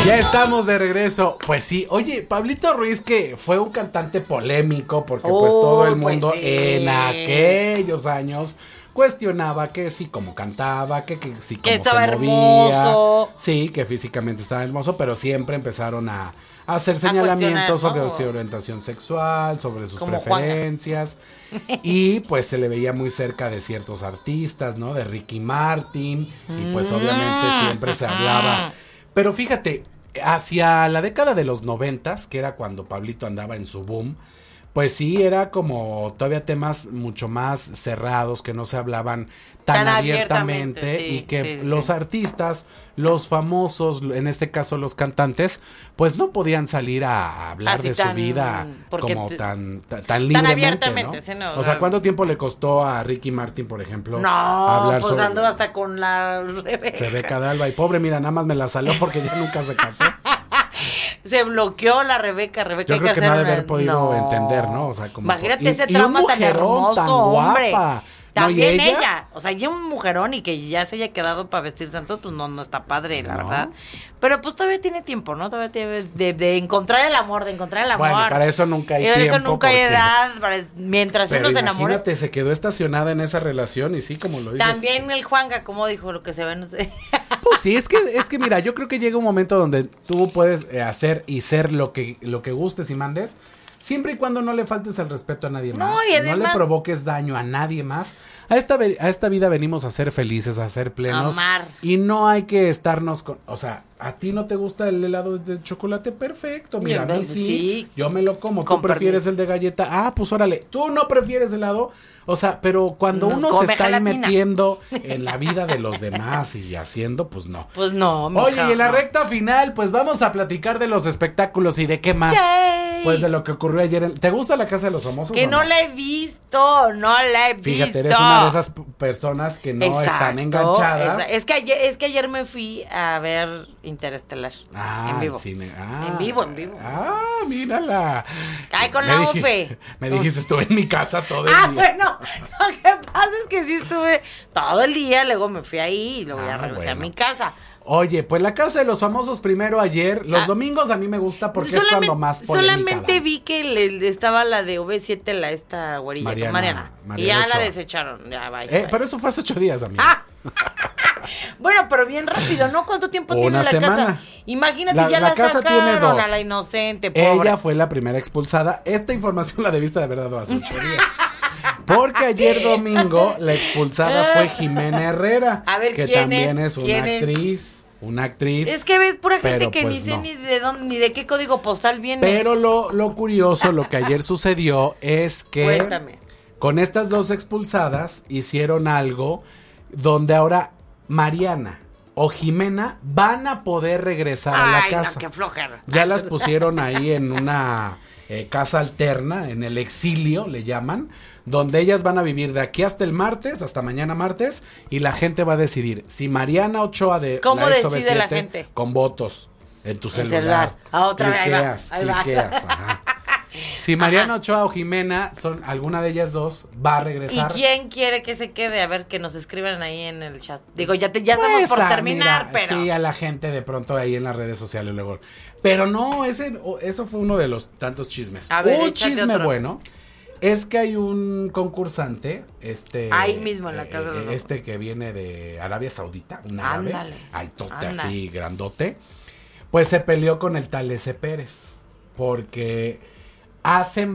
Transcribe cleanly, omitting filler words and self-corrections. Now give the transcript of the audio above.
Ya estamos de regreso. Pues sí, oye, Pablito Ruiz, que fue un cantante polémico porque pues todo el mundo pues sí. en aquellos años cuestionaba que sí como cantaba, que sí como que estaba se movía. hermoso. Sí, que físicamente estaba hermoso, pero siempre empezaron a hacer señalamientos sobre ¿no? su orientación sexual, sobre sus Como preferencias. Y pues se le veía muy cerca de ciertos artistas, ¿no? De Ricky Martin. Y pues obviamente siempre se hablaba. Pero fíjate, hacia la década de los 90s, que era cuando Pablito andaba en su boom, pues sí, era como todavía temas mucho más cerrados, que no se hablaban tan abiertamente, sí, y que sí, los sí. artistas, los famosos, en este caso los cantantes, pues no podían salir a hablar Así de su tan- vida porque como te- tan libremente, abiertamente, ¿no? sí, no, O sea, ¿cuánto tiempo le costó a Ricky Martin, por ejemplo, No, hablar pues sobre ando hasta con la Rebeca. Rebeca de Alba? Y pobre, mira, nada más me la salió porque ya nunca se casó. Se bloqueó la Rebeca. Yo hay creo que hacer no ha de una- haber podido No. entender, ¿no? O sea, como Imagínate ese y un trauma tan mujerón hermoso, tan hombre. guapa. También ¿No? ¿Y ella? O sea, ya un mujerón y que ya se haya quedado para vestir santos, pues no está padre, la No. verdad. Pero pues todavía tiene tiempo, ¿no? Todavía tiene de encontrar el amor, de encontrar el amor. Bueno, para eso nunca hay Y para tiempo. eso nunca hay porque- edad. Mientras Pero uno se enamore. imagínate, se quedó estacionada en esa relación y sí, como lo dices. También el Juanga, como dijo, lo que se ve, no sé. Pues sí, es que mira, yo creo que llega un momento donde tú puedes hacer y ser lo que gustes y mandes, siempre y cuando no le faltes el respeto a nadie No, más, y además- no le provoques daño a nadie más. A esta vida venimos a ser felices, a ser plenos. Amar. Y no hay que estarnos con, o sea, ¿a ti no te gusta el helado de chocolate? Perfecto, mira, a mí sí, Sí. yo me lo como. ¿Tú Con prefieres permiso. el de galleta? Ah, pues órale, ¿tú no prefieres helado? O sea, pero cuando No, uno se come está ahí gelatina. metiendo en la vida de los demás y haciendo, pues no. Pues no, mija, Oye, y en la no. recta final, pues vamos a platicar de los espectáculos y de qué más. Yay. Pues de lo que ocurrió ayer. ¿Te gusta la Casa de los Famosos? Que o no la he visto, no la he visto. Fíjate, eres una de esas personas que no están Exacto, enganchadas. Es que ayer me fui a ver Interestelar. Ah, en vivo. el cine. Ah, En vivo. Ah, mírala. Ay, con Me la diji- Ofe. Me dijiste, estuve en mi casa todo el Ah, día. bueno, lo que pasa es que sí estuve todo el día, luego me fui ahí y luego ya Ah, regresé a bueno. mi casa. Oye, pues la Casa de los Famosos primero ayer. Los Ah. domingos a mí me gusta porque es cuando más polémica solamente dan. vi que estaba la de OV7, esta güerilla, Mariana y ya Ochoa. la desecharon. Ya, bye, Pero eso fue hace 8 días, amigo. Ah. Bueno, pero bien rápido, ¿no? ¿Cuánto tiempo tiene Una la semana. casa? Imagínate, La ya la casa sacaron tiene 2. a la inocente, pobre. Ella fue la primera expulsada. Esta información la debiste de haber dado hace 8 días. Porque ayer domingo la expulsada fue Jimena Herrera. A ver, que ¿quién también es? es una ¿Quién es? actriz. Una actriz. Es que ves pura gente Pero, que pues, ni sé no. ni de dónde, ni de qué código postal viene. Pero lo curioso, lo que ayer sucedió es que Cuéntame. con estas dos expulsadas hicieron algo donde ahora Mariana o Jimena van a poder regresar a la Ay, casa. no, qué flojera. Ya las pusieron ahí en una casa alterna, en el exilio le llaman, donde ellas van a vivir de aquí hasta el martes, hasta mañana martes, y la gente va a decidir si Mariana Ochoa de ¿Cómo la decide XOV7, la gente? con votos en tu El celular. celular. Ah, otra vez, ahí va, cliqueas, ahí va. cliqueas, ajá. Si Mariana Ochoa o Jimena son alguna de ellas dos, va a ¿Y regresar. quién quiere que se quede? A ver, que nos escriban ahí en el chat. Digo, ya estamos Pues, por ah, terminar, mira, pero... sí, a la gente de pronto ahí en las redes sociales luego. Pero no, eso fue uno de los tantos chismes. A ver, un échate chisme otro. bueno es que hay un concursante, Ahí mismo en la Casa de los que viene de Arabia Saudita, un árabe, Ándale, altote ándale. así, grandote, pues se peleó con el tal Ese Pérez, porque hacen